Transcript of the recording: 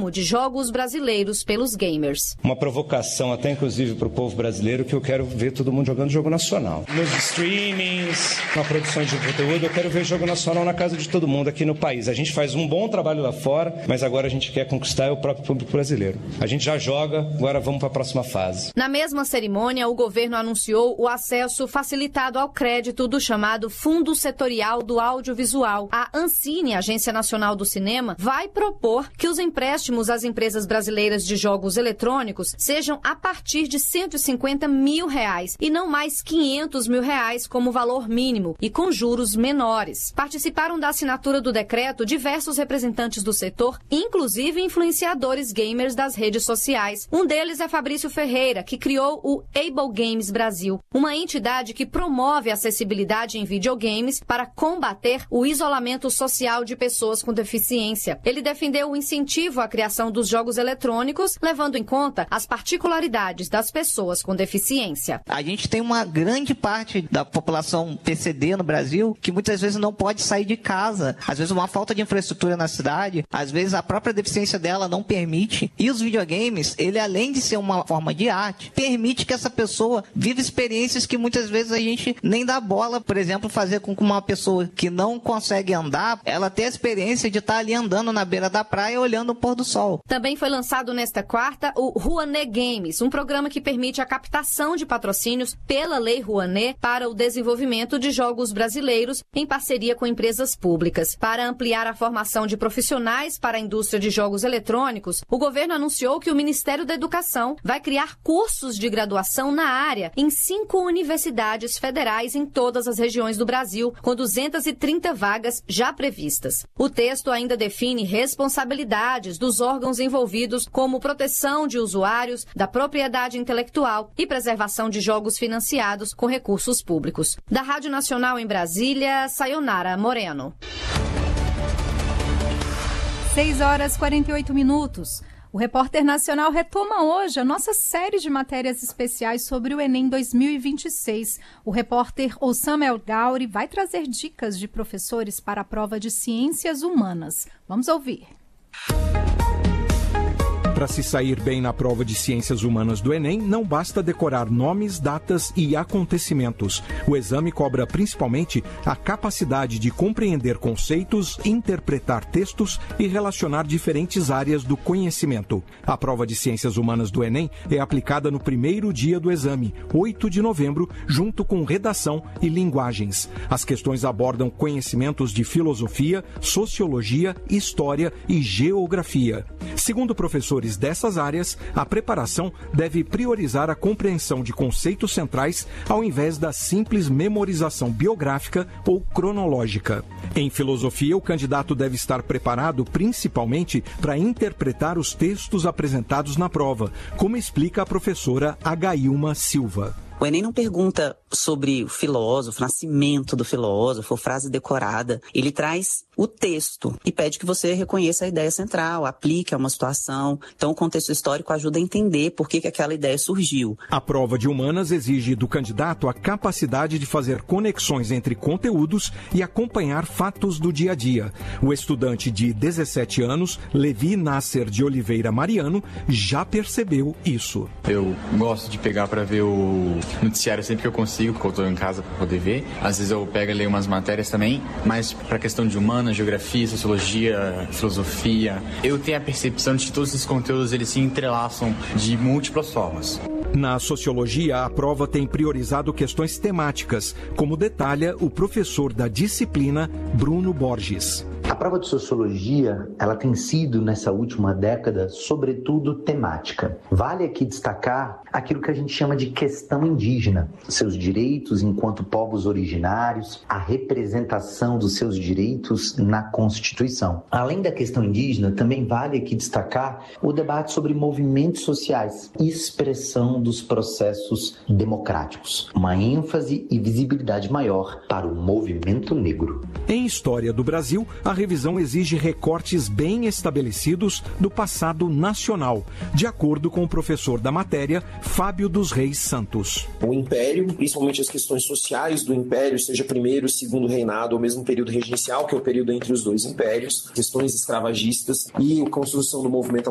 consumo de jogos brasileiros pelos gamers. Uma provocação até inclusive para o povo brasileiro, que eu quero ver todo mundo jogando jogo nacional. Nos streamings, na produção de conteúdo, eu quero ver jogo nacional na casa de todo mundo aqui no país. A gente faz um bom trabalho lá fora, mas agora a gente quer conquistar o próprio público brasileiro. A gente já joga, agora vamos para a próxima fase. Na mesma cerimônia, o governo anunciou o acesso facilitado ao crédito do chamado Fundo Setorial do Audiovisual. A Ancine, Agência Nacional do Cinema, vai propor que os empréstimos às empresas brasileiras de jogos eletrônicos sejam a partir de R$150 mil e não mais R$500 mil como valor mínimo e com juros menores. Participaram da assinatura do decreto diversos representantes do setor, inclusive influenciadores gamers das redes sociais. Um deles é Fabrício Ferreira, que criou o Able Games Brasil, uma entidade que promove a acessibilidade em videogames para combater o isolamento social de pessoas com deficiência. Ele defendeu o incentivo à criação dos jogos eletrônicos, levando em conta as particularidades das pessoas com deficiência. A gente tem uma grande parte da população PCD no Brasil que muitas vezes não pode sair de casa. Às vezes uma falta de infraestrutura na cidade, às vezes a própria deficiência dela não permite. E os videogames, ele além de ser uma forma de arte, permite que essa pessoa viva experiências que muitas vezes a gente nem dá bola. Por exemplo, fazer com que uma pessoa que não consegue andar, ela tenha a experiência de estar ali andando na beira da praia olhando o pôr do sol. Também foi lançado nesta quarta o Rouanet Games, um programa que permite a captação de patrocínios pela Lei Rouanet para o desenvolvimento de jogos brasileiros em parceria com empresas públicas. Para ampliar a formação de profissionais para a indústria de jogos eletrônicos, o governo anunciou que o Ministério da Educação vai criar cursos de graduação na área em 5 universidades federais em todas as regiões do Brasil, com 230 vagas já previstas. O texto ainda define responsabilidades dos órgãos envolvidos, como proteção de usuários, da propriedade intelectual e preservação de jogos financiados com recursos públicos. Da Rádio Nacional em Brasília, Sayonara Moreno. 6h48. O Repórter Nacional retoma hoje a nossa série de matérias especiais sobre o Enem 2026. O repórter Osama El Gauri vai trazer dicas de professores para a prova de Ciências Humanas. Vamos ouvir. Para se sair bem na prova de Ciências Humanas do Enem, não basta decorar nomes, datas e acontecimentos. O exame cobra principalmente a capacidade de compreender conceitos, interpretar textos e relacionar diferentes áreas do conhecimento. A prova de Ciências Humanas do Enem é aplicada no primeiro dia do exame, 8 de novembro, junto com redação e linguagens. As questões abordam conhecimentos de filosofia, sociologia, história e geografia. Segundo professores dessas áreas, a preparação deve priorizar a compreensão de conceitos centrais ao invés da simples memorização biográfica ou cronológica. Em filosofia, o candidato deve estar preparado principalmente para interpretar os textos apresentados na prova, como explica a professora Agailma Silva. O Enem não pergunta sobre o filósofo, o nascimento do filósofo, frase decorada. Ele traz o texto e pede que você reconheça a ideia central, aplique a uma situação. Então, o contexto histórico ajuda a entender por que aquela ideia surgiu. A prova de humanas exige do candidato a capacidade de fazer conexões entre conteúdos e acompanhar fatos do dia a dia. O estudante de 17 anos, Levi Nasser de Oliveira Mariano, já percebeu isso. Eu gosto de pegar para ver o noticiário sempre que eu consigo, porque eu estou em casa para poder ver. Às vezes eu pego e leio umas matérias também, mas para a questão de humanas, geografia, sociologia, filosofia, eu tenho a percepção de que todos esses conteúdos eles se entrelaçam de múltiplas formas. Na sociologia, a prova tem priorizado questões temáticas, como detalha o professor da disciplina, Bruno Borges. A prova de sociologia, ela tem sido, nessa última década, sobretudo temática. Vale aqui destacar aquilo que a gente chama de questão indígena, seus direitos enquanto povos originários, a representação dos seus direitos na Constituição. Além da questão indígena, também vale aqui destacar o debate sobre movimentos sociais e expressão dos processos democráticos. Uma ênfase e visibilidade maior para o movimento negro. Em História do Brasil, a revisão exige recortes bem estabelecidos do passado nacional, de acordo com o professor da matéria, Fábio dos Reis Santos. O Império, principalmente as questões sociais do Império, seja primeiro, segundo reinado ou mesmo período regencial, que é o período entre os dois impérios, questões escravagistas e a construção do movimento